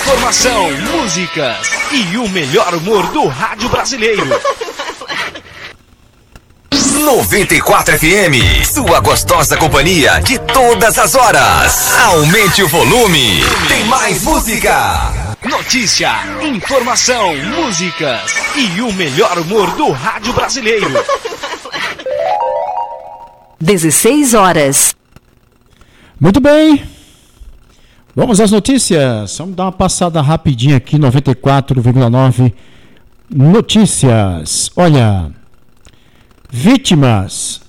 Informação, músicas e o melhor humor do rádio brasileiro. 94 FM, sua gostosa companhia de todas as horas. Aumente o volume, tem mais música. Notícia, informação, músicas e o melhor humor do rádio brasileiro. 16 horas. Muito bem. Vamos às notícias. Vamos dar uma passada rapidinha aqui, 94,9 notícias. Olha, vítimas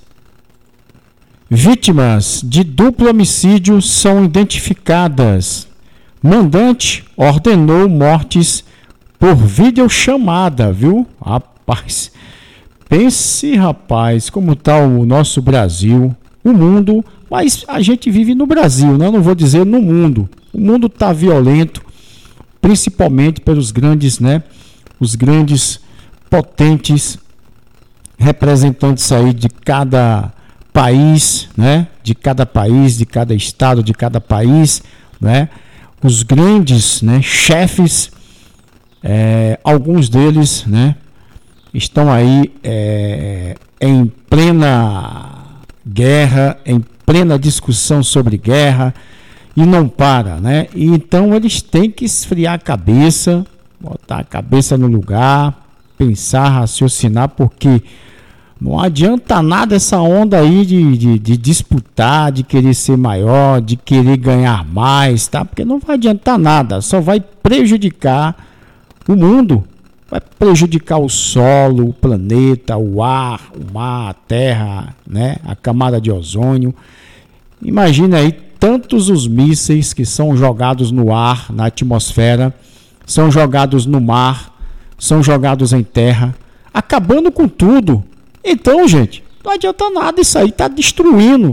de duplo homicídio são identificadas. Mandante ordenou mortes por videochamada, viu? Rapaz, pense, rapaz, como está o nosso Brasil, o mundo, mas a gente vive no Brasil, né? Não vou dizer no mundo. O mundo está violento, principalmente pelos grandes, né? Os grandes potentes representantes aí de cada país, né? De cada país, de cada estado, de cada país, né? Os grandes, né, chefes, alguns deles, né, estão aí em plena guerra, em plena discussão sobre guerra, e não para, né? E então eles têm que esfriar a cabeça, botar a cabeça no lugar, pensar, raciocinar, porque não adianta nada essa onda aí de disputar, de querer ser maior, de querer ganhar mais, tá? Porque não vai adiantar nada, só vai prejudicar o mundo, vai prejudicar o solo, o planeta, o ar, o mar, a terra, né? A camada de ozônio. Imagina aí tantos os mísseis que são jogados no ar, na atmosfera, são jogados no mar, são jogados em terra, acabando com tudo. Então, gente, não adianta nada, isso aí está destruindo,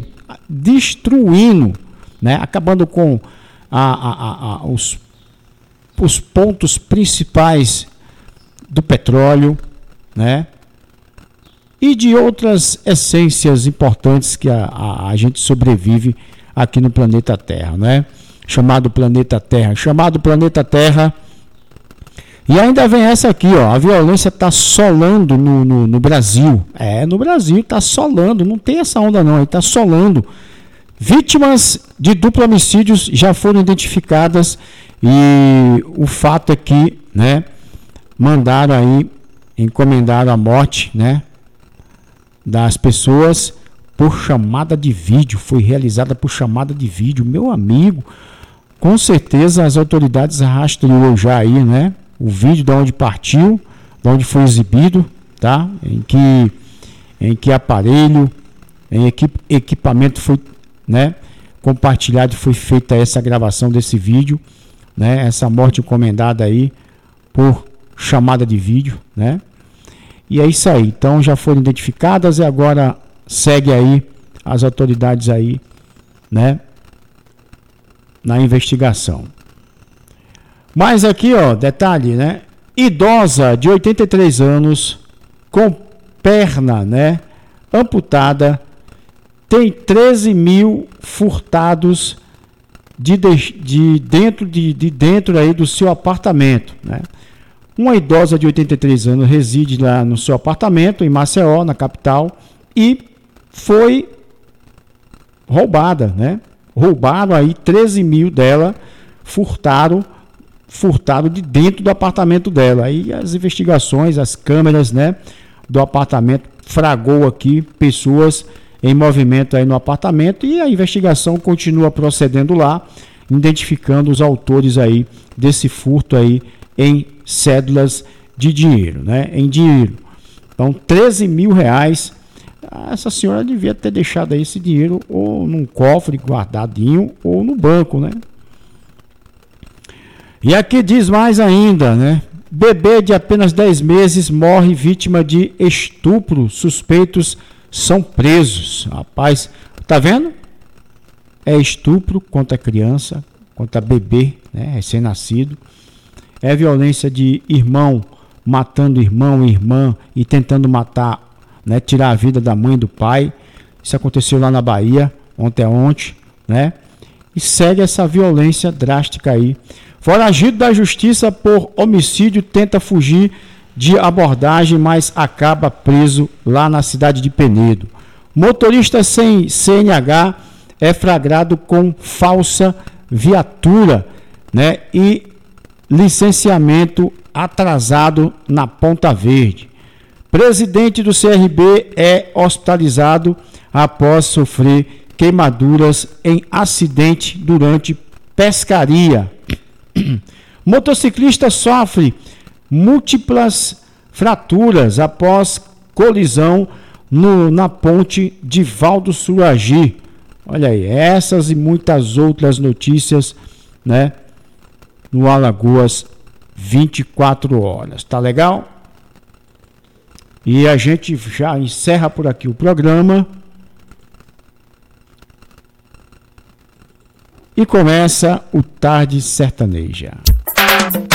né? Acabando com os pontos principais do petróleo, né? E de outras essências importantes que a gente sobrevive aqui no planeta Terra, né? Chamado planeta Terra. E ainda vem essa aqui, ó, a violência está assolando no Brasil. No Brasil está assolando, não tem essa onda não, está assolando. Vítimas de duplo homicídios já identificadas e o fato é que, né, encomendaram a morte, né, das pessoas por chamada de vídeo, foi realizada por chamada de vídeo. Meu amigo, com certeza as autoridades rastreou já aí, né, o vídeo de onde partiu, de onde foi exibido, tá? Em que aparelho, em equipamento foi, né, compartilhado, foi feita essa gravação desse vídeo, né? Essa morte encomendada aí por chamada de vídeo, né? E é isso aí. Então já foram identificadas e agora segue aí as autoridades aí, né, na investigação. Mas aqui, ó, detalhe, né? Idosa de 83 anos com perna, né, amputada tem 13 mil furtados de dentro aí do seu apartamento, né? Uma idosa de 83 anos reside lá no seu apartamento em Maceió, na capital, e foi roubada, né? Roubaram aí 13 mil dela, furtaram de dentro do apartamento dela. Aí as investigações, as câmeras, né, do apartamento fragou aqui pessoas em movimento aí no apartamento e a investigação continua procedendo lá, identificando os autores aí desse furto aí em cédulas de dinheiro, né, em dinheiro. Então, 13 mil reais, essa senhora devia ter deixado aí esse dinheiro ou num cofre guardadinho ou no banco, né? E aqui diz mais ainda, né? Bebê de apenas 10 meses morre vítima de estupro. Suspeitos são presos. Rapaz, tá vendo? É estupro contra criança, contra bebê, né? Recém-nascido. É violência de irmão matando irmão e irmã e tentando matar, né? Tirar a vida da mãe e do pai. Isso aconteceu lá na Bahia, ontem, né? E segue essa violência drástica aí Foragido da justiça por homicídio tenta fugir de abordagem, mas acaba preso lá na cidade de Penedo. Motorista sem CNH é flagrado com falsa viatura, né, e licenciamento atrasado na Ponta Verde. Presidente do CRB é hospitalizado após sofrer queimaduras em acidente durante pescaria. Motociclista sofre múltiplas fraturas após colisão na ponte de Valdo Suragi. Olha aí, essas e muitas outras notícias, né, no Alagoas 24 horas. Tá legal? E a gente já encerra por aqui o programa. E começa o Tarde Sertaneja.